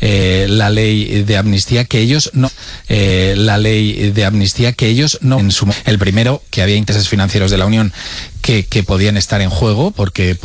la ley de amnistía que ellos no, el primero, que había intereses financieros de la Unión que podían estar en juego porque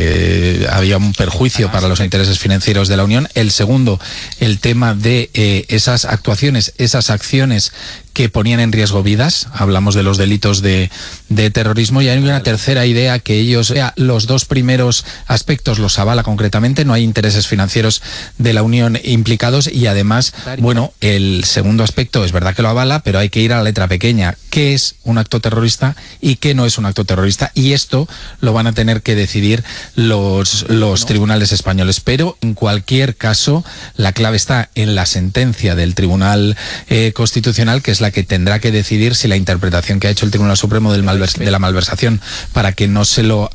había un perjuicio para los intereses financieros de la Unión. El segundo, el tema de esas actuaciones, esas acciones que ponían en riesgo vidas. Hablamos de los delitos de terrorismo. Y hay una tercera idea que ellos, los dos primeros aspectos los avala concretamente, no hay intereses financieros de la Unión implicados, y además, bueno, el segundo aspecto es verdad que lo avala, pero hay que ir a la letra pequeña. ¿Qué es un acto terrorista y qué no es un acto terrorista? Y esto lo van a tener que decidir los tribunales españoles. Pero en cualquier caso, la clave está en la sentencia del Tribunal Constitucional, que es la que tendrá que decidir si la interpretación que ha hecho el Tribunal Supremo de la malversación para que no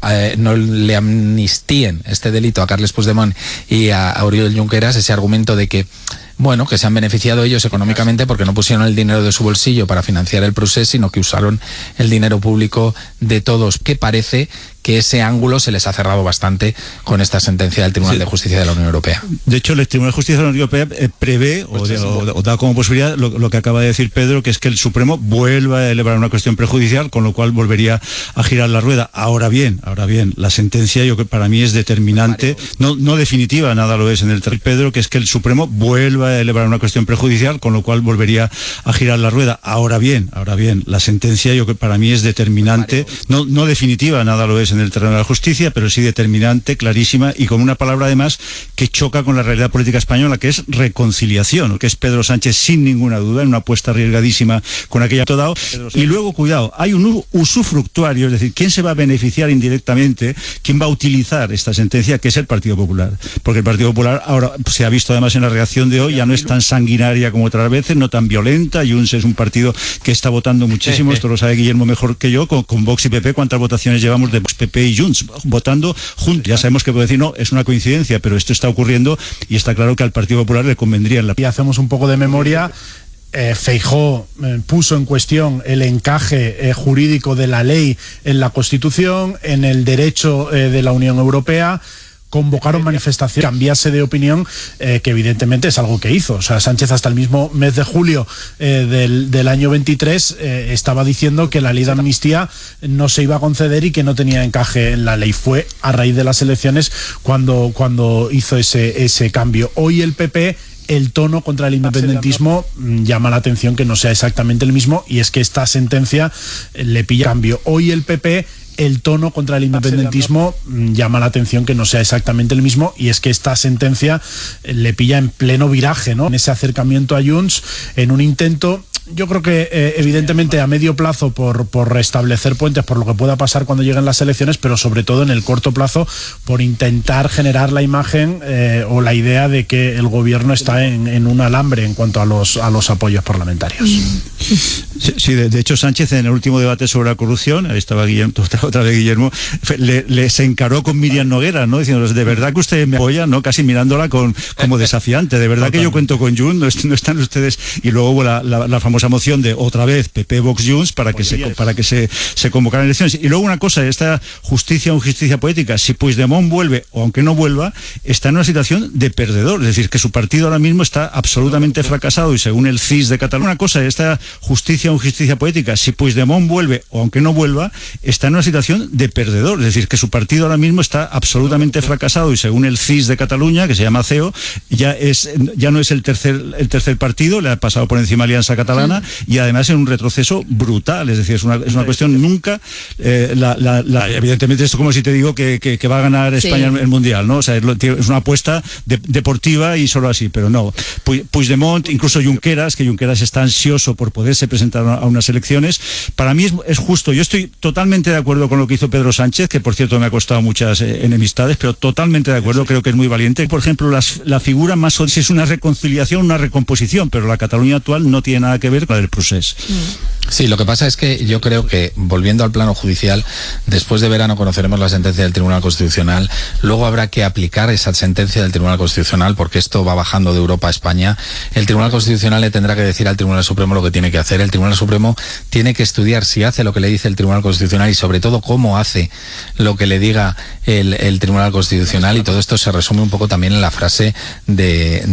le amnistíen este delito a Carles Puigdemont y a Oriol Junqueras, ese argumento de que bueno, que se han beneficiado ellos económicamente porque no pusieron el dinero de su bolsillo para financiar el procés, sino que usaron el dinero público de todos, que parece que ese ángulo se les ha cerrado bastante con esta sentencia del Tribunal de Justicia de la Unión Europea. De hecho, el Tribunal de Justicia de la Unión Europea prevé o da como posibilidad lo que acaba de decir Pedro, que es que el Supremo vuelva a elevar una cuestión prejudicial, con lo cual volvería a girar la rueda. Ahora bien, la sentencia yo creo que para mí es determinante, no definitiva, nada lo es en el Pedro, que es que el Supremo vuelva a elevar una cuestión prejudicial, con lo cual volvería a girar la rueda. Ahora bien, la sentencia yo creo que para mí es determinante, no definitiva, nada lo es en el terreno de la justicia, pero sí determinante, clarísima, y con una palabra además que choca con la realidad política española, que es reconciliación, que es Pedro Sánchez sin ninguna duda, en una apuesta arriesgadísima con aquella dado. Y luego, cuidado, hay un usufructuario, es decir, ¿quién se va a beneficiar indirectamente? ¿Quién va a utilizar esta sentencia? Que es el Partido Popular. Porque el Partido Popular ahora se ha visto además en la reacción de hoy, ya no es tan sanguinaria como otras veces, no tan violenta. Junts es un partido que está votando muchísimo, esto lo sabe Guillermo mejor que yo, con Vox y PP. ¿Cuántas votaciones llevamos de Vox, PP y Junts votando juntos? Ya sabemos que puede decir, no, es una coincidencia, pero esto está ocurriendo y está claro que al Partido Popular le convendría en la... Y hacemos un poco de memoria. Feijóo puso en cuestión el encaje jurídico de la ley en la Constitución, en el derecho de la Unión Europea. Convocaron manifestaciones, cambiase de opinión, que evidentemente es algo que hizo. O sea, Sánchez hasta el mismo mes de julio del año 23 estaba diciendo que la ley de amnistía no se iba a conceder y que no tenía encaje en la ley. Fue a raíz de las elecciones cuando hizo ese cambio. Hoy el PP... el tono contra el independentismo llama la atención que no sea exactamente el mismo, y es que esta sentencia le pilla cambio. Hoy el PP, el tono contra el independentismo llama la atención que no sea exactamente el mismo, y es que esta sentencia le pilla en pleno viraje, ¿no? En ese acercamiento a Junts, en un intento... Yo creo que evidentemente a medio plazo por restablecer puentes, por lo que pueda pasar cuando lleguen las elecciones, pero sobre todo en el corto plazo por intentar generar la imagen o la idea de que el gobierno está en un alambre en cuanto a los apoyos parlamentarios. Sí, de hecho Sánchez en el último debate sobre la corrupción, ahí estaba Guillermo, otra vez Guillermo, se encaró con Miriam Noguera, ¿no? Diciendo, de verdad que usted me apoya, ¿no? Casi mirándola como desafiante, de verdad que yo cuento con Junts, no están ustedes. Y luego hubo la famosa moción de otra vez PP, Vox, Junts para que se convocaran elecciones. Y luego una cosa, esta justicia poética, si Puigdemont vuelve o aunque no vuelva, está en una situación de perdedor, es decir, que su partido ahora mismo está absolutamente fracasado, y según el CIS de Cataluña, una cosa, esta justicia poética, si Puigdemont vuelve o aunque no vuelva, está en una situación de perdedor, es decir, que su partido ahora mismo está absolutamente fracasado, y según el CIS de Cataluña, que se llama CEO, ya no es el tercer partido, le ha pasado por encima Alianza Catalana, y además en un retroceso brutal, es decir, es una cuestión nunca, evidentemente esto como si te digo que va a ganar España el Mundial, ¿no? O sea, es una apuesta deportiva y solo así, pero no. Puigdemont, incluso Junqueras, que Junqueras está ansioso por poderse presentar a unas elecciones, para mí es justo. Yo estoy totalmente de acuerdo con lo que hizo Pedro Sánchez, que por cierto me ha costado muchas enemistades, pero totalmente de acuerdo, creo que es muy valiente. Por ejemplo, la figura más es una reconciliación, una recomposición, pero la Cataluña actual no tiene nada que ver con el procés. Sí, lo que pasa es que yo creo que, volviendo al plano judicial, después de verano conoceremos la sentencia del Tribunal Constitucional, luego habrá que aplicar esa sentencia del Tribunal Constitucional, porque esto va bajando de Europa a España. El Tribunal Constitucional le tendrá que decir al Tribunal Supremo lo que tiene que hacer. El Tribunal Supremo tiene que estudiar si hace lo que le dice el Tribunal Constitucional y sobre todo cómo hace lo que le diga el Tribunal Constitucional, y todo esto se resume un poco también en la frase de